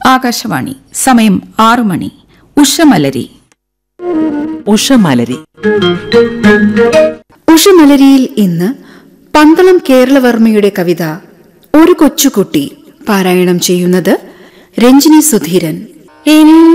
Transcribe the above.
ആകാശവാണി. സമയം 6 മണി. ഉഷമലരി. ഉഷമലരിയിൽ ഇന്ന് പന്തളം കേരളവർമ്മയുടെ കവിത ഒരു കൊച്ചുകുട്ടി പാരായണം ചെയ്യുന്നത് രഞ്ജിനി സുധീരൻ.